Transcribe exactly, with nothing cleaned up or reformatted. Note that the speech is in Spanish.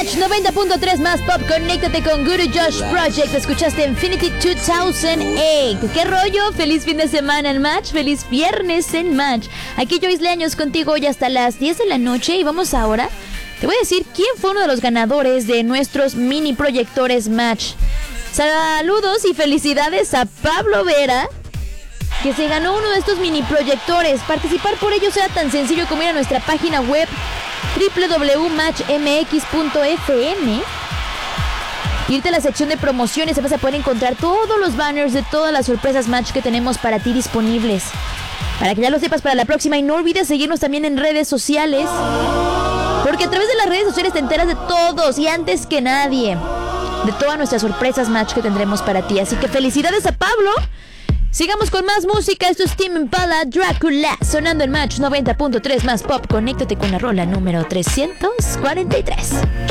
Match noventa punto tres más pop. Conéctate con Guru Josh Project. Escuchaste Infinity dos mil ocho. ¿Qué rollo? Feliz fin de semana en Match. Feliz viernes en Match. Aquí Joyce Leaños contigo hoy hasta las diez de la noche. Y vamos ahora. Te voy a decir quién fue uno de los ganadores de nuestros mini proyectores Match. Saludos y felicidades a Pablo Vera, que se ganó uno de estos mini proyectores. Participar por ellos era tan sencillo como ir a nuestra página web doble u doble u doble u punto match m x punto f m. Irte a la sección de promociones, vas a poder encontrar todos los banners de todas las sorpresas Match que tenemos para ti disponibles. Para que ya lo sepas para la próxima, y no olvides seguirnos también en redes sociales, porque a través de las redes sociales te enteras de todos y antes que nadie de todas nuestras sorpresas Match que tendremos para ti. Así que felicidades a Pablo. Sigamos con más música. Esto es Tame Impala, Drácula, sonando en Match noventa punto tres más pop. Conéctate con la rola número trescientos cuarenta y tres.